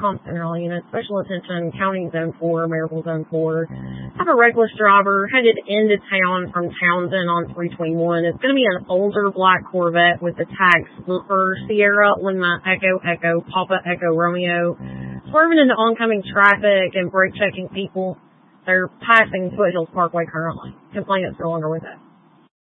constant unit, special attention, county zone 4, Maryville zone 4. I have a reckless driver headed into town from Townsend on 321. It's going to be an older black Corvette with the tags for Sierra Lima Echo Echo Papa Echo Romeo. Swerving into oncoming traffic and brake checking people. They're passing Foothills Parkway currently. Complainant's no longer with it.